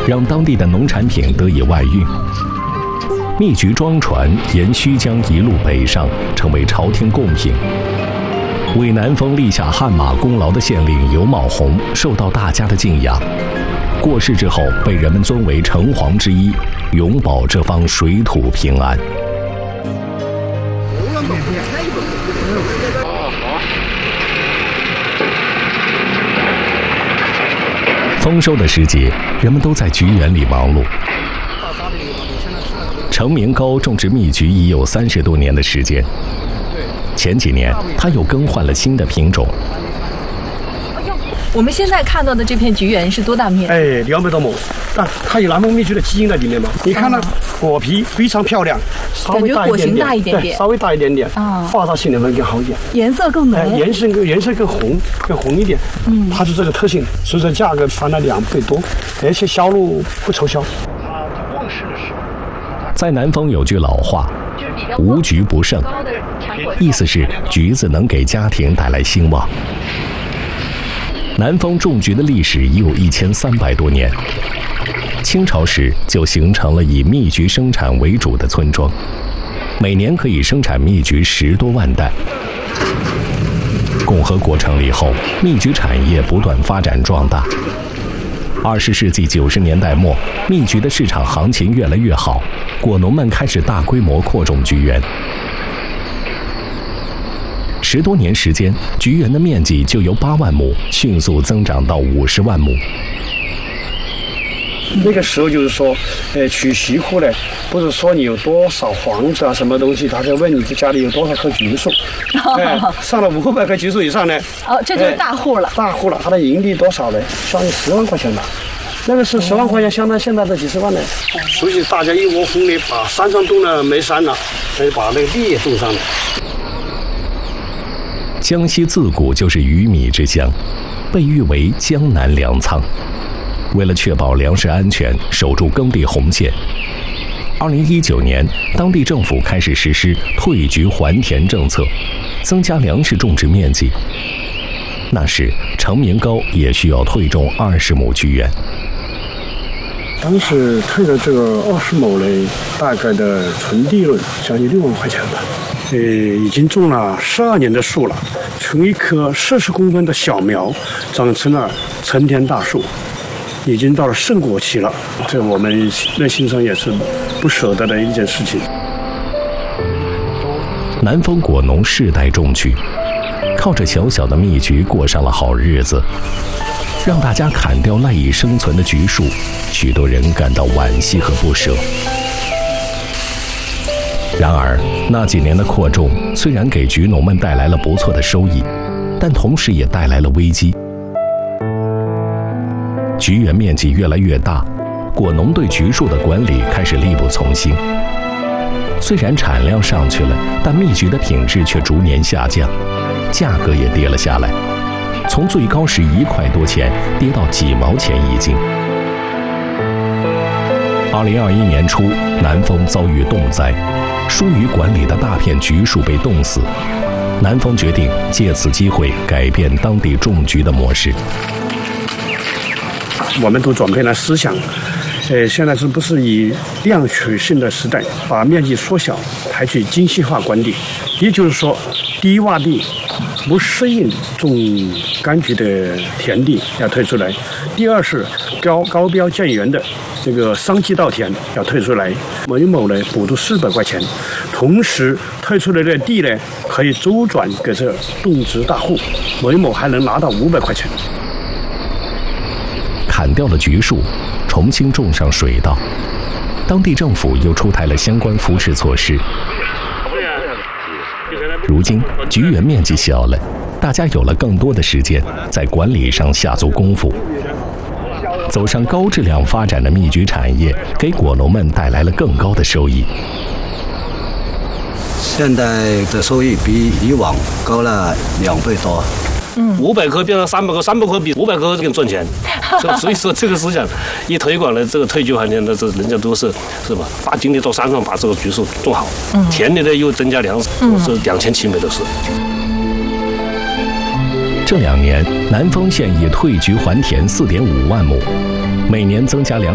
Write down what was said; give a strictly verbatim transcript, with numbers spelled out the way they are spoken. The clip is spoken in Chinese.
让当地的农产品得以外运。蜜橘装船沿胥江一路北上，成为朝廷贡品。为南丰立下汗马功劳的县令尤茂洪受到大家的敬仰，过世之后被人们尊为城隍之一，永保这方水土平安。丰收的时节，人们都在菊园里忙碌。程明高种植蜜橘已有三十多年的时间，前几年他又更换了新的品种。 我们现在看到的这片菊园是多大面积？ 哎，两百多亩，但它有南方蜜橘的基因在里面嘛。你看它果皮非常漂亮，稍微大一点点， 感觉果形大一点点， 稍微大一点点啊， 发芽性能会更好一点， 颜色更浓， 哎，颜色更颜色更红，更红一点。嗯，它是这个特性，所以说价格翻了两倍多，而且销路不愁销。 在南丰有句老话，无橘不盛，意思是橘子能给家庭带来兴旺。南丰种橘的历史已有一千三百多年，清朝时就形成了以蜜橘生产为主的村庄，每年可以生产蜜橘十多万担。共和国成立后，蜜橘产业不断发展壮大。二十世纪九十年代末，蜜橘的市场行情越来越好，果农们开始大规模扩种菊园。十多年时间，菊园的面积就由八万亩迅速增长到五十万亩。 那个时候就是说，呃，娶媳妇呢，不是说你有多少房子啊，什么东西，他就问你这家里有多少棵橘树，哎，上了五百棵橘树以上呢， 哦，这就是大户了。 哎、大户了，他的盈利多少呢？相当于十万块钱了。那个是十万块钱，相当于现在的几十万呢。所以大家一窝蜂的把山上种了没山了，所以把那个地也种上了。 江西自古就是鱼米之乡，被誉为江南粮仓。为了确保粮食安全，守住耕地红线，二零一九年，当地政府开始实施退橘还田政策，增加粮食种植面积。那时，程明高也需要退种二十亩菊园。 当时退了这个二十亩呢，大概的纯利润将近六万块钱吧。呃，已经种了十二年的树了，从一棵四十公分的小苗长成了成田大树，已经到了盛果期了。这我们内心上也是不舍得的一件事情。 南丰果农世代种菊，靠着小小的蜜橘过上了好日子，让大家砍掉赖以生存的橘树，许多人感到惋惜和不舍。然而，那几年的扩种虽然给橘农们带来了不错的收益，但同时也带来了危机。菊园面积越来越大，果农对橘树的管理开始力不从心。虽然产量上去了，但蜜橘的品质却逐年下降，价格也跌了下来，从最高时一块多钱跌到几毛钱一斤。二零二一年初，南丰遭遇冻灾，疏于管理的大片橘树被冻死。南丰决定借此机会改变当地种橘的模式。 我们都转变了思想，呃，现在是不是以量取胜的时代，把面积缩小，采取精细化管理，也就是说，低洼地不适应种柑橘的田地要退出来。第二是高高标建园的这个商机稻田要退出来，每亩呢补助四百块钱，同时退出来的地呢可以周转给这种植大户，每亩还能拿到五百块钱。 砍掉了橘树，重新种上水稻，当地政府又出台了相关扶持措施。如今菊园面积小了，大家有了更多的时间在管理上下足功夫。走上高质量发展的蜜橘产业，给果农们带来了更高的收益。 现在的收益比以往高了两倍多。 嗯，五百棵变成三百棵，三百棵比五百棵更赚钱。所以说这个思想一推广了，这个退橘还田的，这人家都是是吧？花精力到山上把这个橘树种好，嗯、田里呢又增加粮食，嗯、是两全其美的事。 这两年，南丰县已退橘还田四点五万亩，每年增加粮。